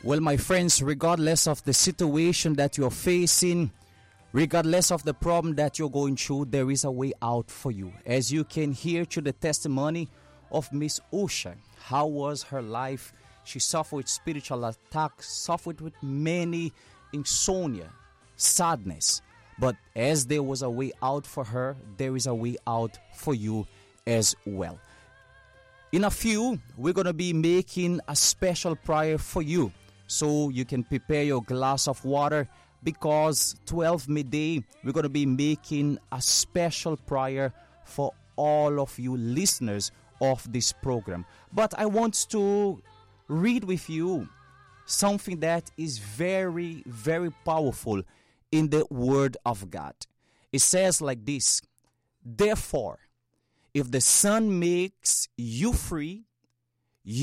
Well, my friends, regardless of the situation that you're facing, regardless of the problem that you're going through, there is a way out for you. As you can hear through the testimony of Miss Usha, how was her life? She suffered with spiritual attacks, suffered with many insomnia, sadness. But as there was a way out for her, there is a way out for you as well. In a few, we're going to be making a special prayer for you. So you can prepare your glass of water, because 12 midday, we're going to be making a special prayer for all of you listeners of this program. But I want to read with you something that is very, very powerful in the Word of God. It says like this: therefore, if the Son makes you free,